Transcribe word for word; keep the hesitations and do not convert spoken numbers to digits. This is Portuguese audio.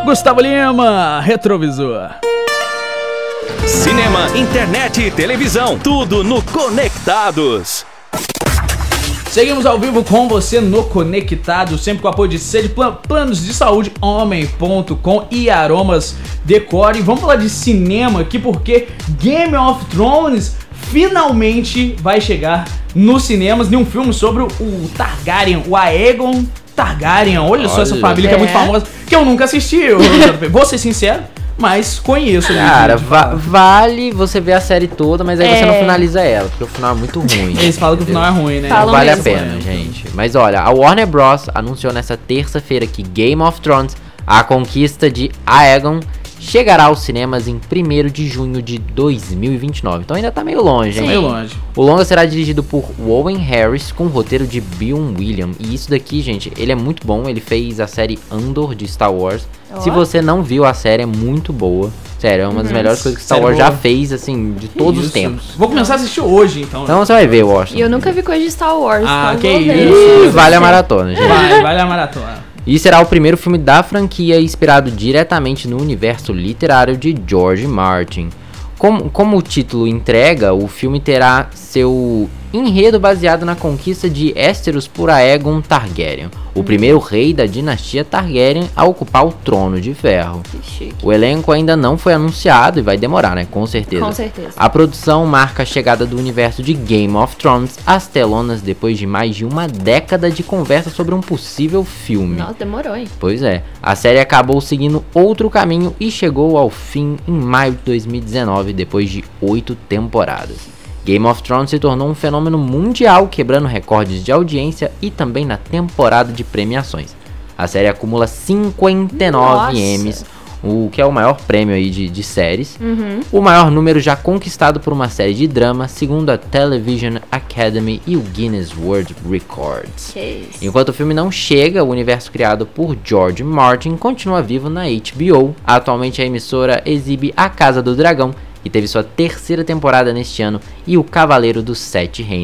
Gustavo Lima, Retrovisor. Cinema, internet e televisão, tudo no Conectados. Seguimos ao vivo com você no Conectado, sempre com o apoio de Sede Plan- Planos de Saúde, Homem ponto com e Aromas Decore. Vamos falar de cinema aqui porque Game of Thrones finalmente vai chegar nos cinemas, em um filme sobre o Targaryen, o Aegon Targaryen. Olha, Olha só essa família é. que é muito famosa, que eu nunca assisti, eu, vou ser sincero. Mas conheço. Cara, va- vale você ver a série toda, mas aí é. você não finaliza ela, porque o final é muito ruim. Eles falam que o final é ruim, né? Não Falam vale mesmo, a pena, é. gente. Mas olha, a Warner Bros. Anunciou nessa terça-feira que Game of Thrones, A Conquista de Aegon, chegará aos cinemas em primeiro de junho de dois mil e vinte e nove. Então ainda tá meio longe, hein? Sim. Meio longe. O longa será dirigido por Owen Harris, com roteiro de Bill Williams. E isso daqui, gente, ele é muito bom. Ele fez a série Andor de Star Wars. Oh. Se você não viu a série, é muito boa. Sério, é uma das uhum. melhores coisas que Star Wars já fez, assim, de todos isso. os tempos. Vou começar a assistir hoje, então. Então você vai ver, Washington. E eu nunca vi coisa de Star Wars. Ah, então que isso. Ih, vale a maratona, gente. Vai, vale a maratona. E será o primeiro filme da franquia inspirado diretamente no universo literário de George Martin. Como, como o título entrega, o filme terá seu enredo baseado na conquista de Westeros por Aegon Targaryen, o primeiro rei da dinastia Targaryen a ocupar o trono de ferro. Que chique. O elenco ainda não foi anunciado e vai demorar, né? Com certeza. Com certeza. A produção marca a chegada do universo de Game of Thrones às telonas depois de mais de uma década de conversa sobre um possível filme. Nossa, demorou, hein? Pois é. A série acabou seguindo outro caminho e chegou ao fim em maio de dois mil e dezenove, depois de oito temporadas. Game of Thrones se tornou um fenômeno mundial, quebrando recordes de audiência e também na temporada de premiações. A série acumula cinquenta e nove Emmys, o que é o maior prêmio aí de, de séries. Uhum. O maior número já conquistado por uma série de drama, segundo a Television Academy e o Guinness World Records. Enquanto o filme não chega, o universo criado por George Martin continua vivo na H B O. Atualmente a emissora exibe A Casa do Dragão, que teve sua terceira temporada neste ano, e O Cavaleiro dos Sete Reinos.